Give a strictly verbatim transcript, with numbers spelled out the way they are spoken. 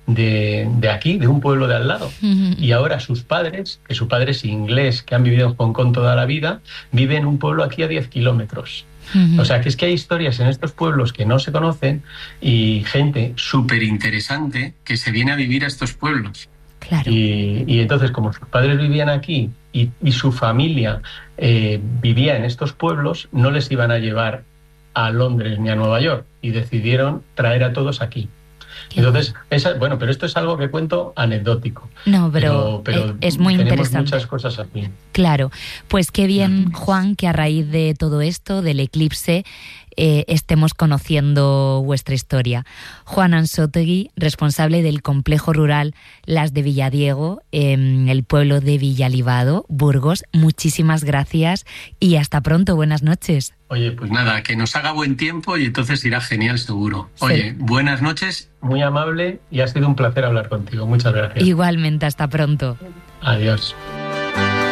de, de aquí, de un pueblo de al lado. Uh-huh. Y ahora sus padres, que su padre es inglés, que han vivido en Hong Kong toda la vida, viven en un pueblo aquí a diez kilómetros. Uh-huh. O sea, que es que hay historias en estos pueblos que no se conocen y gente súper interesante que se viene a vivir a estos pueblos. Claro. Y, y entonces, como sus padres vivían aquí y, y su familia eh, vivía en estos pueblos, no les iban a llevar a Londres ni a Nueva York y decidieron traer a todos aquí. Entonces, esa, bueno, pero esto es algo que cuento anecdótico. No, pero, pero, pero es muy tenemos interesante. Muchas cosas aquí. Claro, pues qué bien, Juan, que a raíz de todo esto, del eclipse, eh, estemos conociendo vuestra historia. Juan Ansótegui, responsable del complejo rural Las de Villadiego, en el pueblo de Villalibado, Burgos, muchísimas gracias y hasta pronto, buenas noches. Oye, pues nada, que nos haga buen tiempo y entonces irá genial seguro. Oye, sí. Buenas noches, muy amable y ha sido un placer hablar contigo. Muchas gracias. Igualmente, hasta pronto. Adiós.